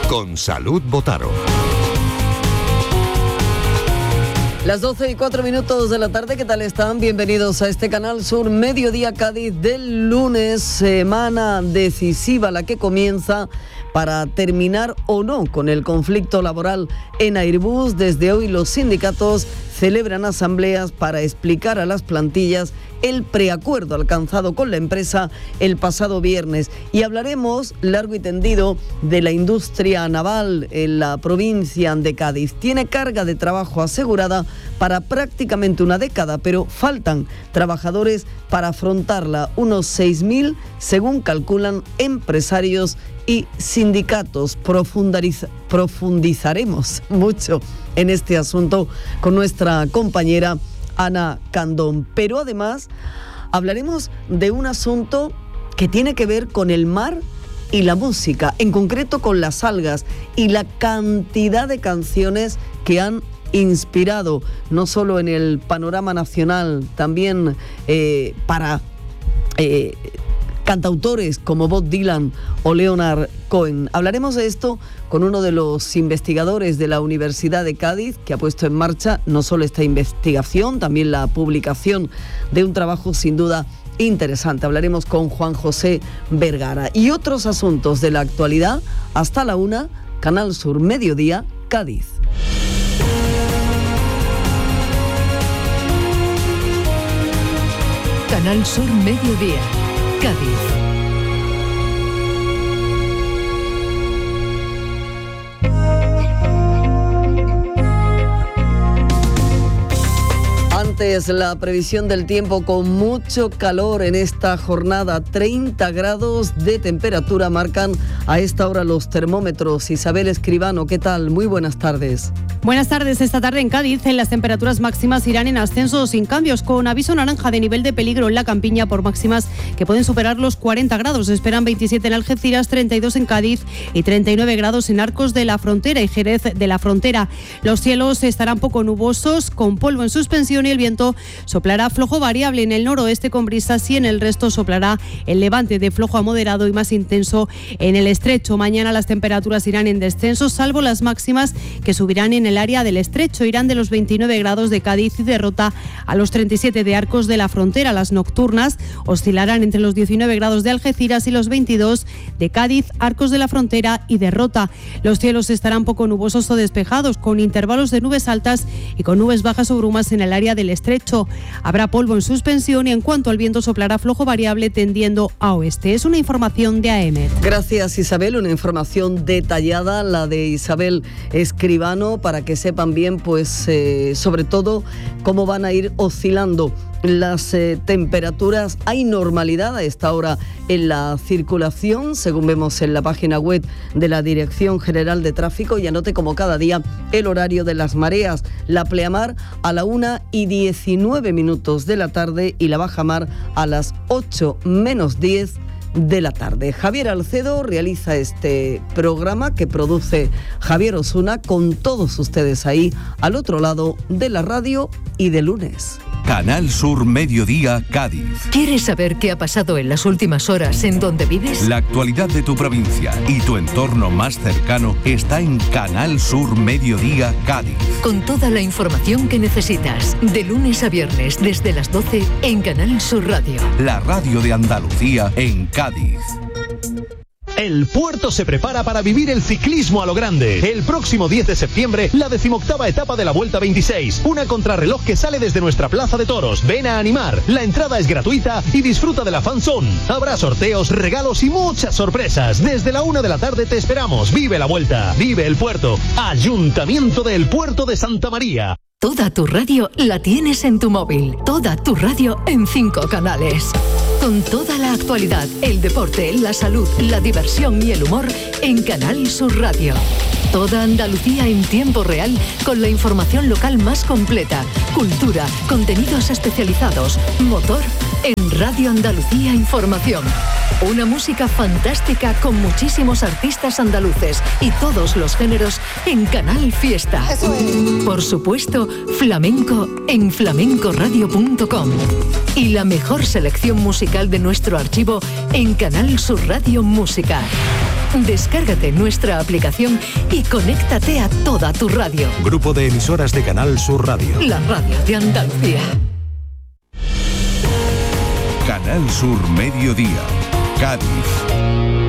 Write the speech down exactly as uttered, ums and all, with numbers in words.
con Salud Botaro. Las doce y cuatro minutos de la tarde, ¿qué tal están? Bienvenidos a este Canal Sur Mediodía Cádiz del lunes, semana decisiva la que comienza para terminar o no con el conflicto laboral en Airbus. Desde hoy los sindicatos celebran asambleas para explicar a las plantillas el preacuerdo alcanzado con la empresa el pasado viernes. Y hablaremos largo y tendido de la industria naval en la provincia de Cádiz. Tiene carga de trabajo asegurada para prácticamente una década, pero faltan trabajadores para afrontarla, unos seis mil según calculan empresarios y sindicatos. Profundariza, profundizaremos mucho en este asunto con nuestra compañera Ana Candón. Pero además hablaremos de un asunto que tiene que ver con el mar y la música, en concreto con las algas y la cantidad de canciones que han inspirado no solo en el panorama nacional, también eh, para eh, cantautores como Bob Dylan o Leonard Cohen. Hablaremos de esto con uno de los investigadores de la Universidad de Cádiz, que ha puesto en marcha no solo esta investigación, también la publicación de un trabajo sin duda interesante. Hablaremos con Juan José Vergara. Y otros asuntos de la actualidad hasta la una, Canal Sur Mediodía, Cádiz. Canal Sur Mediodía, Cádiz. Antes, la previsión del tiempo con mucho calor en esta jornada. treinta grados de temperatura marcan a esta hora los termómetros. Isabel Escribano, ¿qué tal? Muy buenas tardes. Buenas tardes. Esta tarde en Cádiz en las temperaturas máximas irán en ascenso sin cambios, con aviso naranja de nivel de peligro en la campiña por máximas que pueden superar los cuarenta grados. Se esperan veintisiete en Algeciras, treinta y dos en Cádiz y treinta y nueve grados en Arcos de la Frontera y Jerez de la Frontera. Los cielos estarán poco nubosos, con polvo en suspensión, y el viento soplará flojo variable en el noroeste con brisas, y en el resto soplará el levante de flojo a moderado y más intenso en el estrecho. Mañana las temperaturas irán en descenso, salvo las máximas que subirán en el área del estrecho. Irán de los veintinueve grados de Cádiz y de Rota a los treinta y siete de Arcos de la Frontera. Las nocturnas oscilarán entre los diecinueve grados de Algeciras y los veintidós de Cádiz, Arcos de la Frontera y de Rota. Los cielos estarán poco nubosos o despejados, con intervalos de nubes altas y con nubes bajas o brumas en el área del estrecho. Habrá polvo en suspensión y en cuanto al viento soplará flojo variable tendiendo a oeste. Es una información de A E M E T. Gracias, Isabel. Una información detallada, la de Isabel Escribano, para que sepan bien, pues, eh, sobre todo, cómo van a ir oscilando las eh, temperaturas. Hay normalidad a esta hora en la circulación, según vemos en la página web de la Dirección General de Tráfico. Y anote, como cada día, el horario de las mareas. La pleamar a la una y diecinueve minutos de la tarde y la bajamar a las ocho menos diez de la tarde. Javier Alcedo realiza este programa que produce Javier Osuna, con todos ustedes ahí al otro lado de la radio y de lunes. Canal Sur Mediodía, Cádiz. ¿Quieres saber qué ha pasado en las últimas horas en donde vives? La actualidad de tu provincia y tu entorno más cercano está en Canal Sur Mediodía, Cádiz. Con toda la información que necesitas, de lunes a viernes desde las doce en Canal Sur Radio. La radio de Andalucía en Cádiz. El puerto se prepara para vivir el ciclismo a lo grande. El próximo diez de septiembre, la decimoctava etapa de la Vuelta veintiséis. Una contrarreloj que sale desde nuestra plaza de toros. Ven a animar. La entrada es gratuita y disfruta de la fan zone. Habrá sorteos, regalos y muchas sorpresas. Desde la una de la tarde te esperamos. Vive la Vuelta. Vive el puerto. Ayuntamiento del Puerto de Santa María. Toda tu radio la tienes en tu móvil. Toda tu radio en cinco canales. Con toda la actualidad, el deporte, la salud, la diversión y el humor en Canal Sur Radio. Toda Andalucía en tiempo real, con la información local más completa, cultura, contenidos especializados, motor en Radio Andalucía Información. Una música fantástica con muchísimos artistas andaluces y todos los géneros en Canal Fiesta. Eso es. Por supuesto, flamenco en flamenco radio punto com. Y la mejor selección musical de nuestro archivo en Canal Sur Radio Música. Descárgate nuestra aplicación y conéctate a toda tu radio. Grupo de emisoras de Canal Sur Radio. La radio de Andalucía. Canal Sur Mediodía, Cádiz.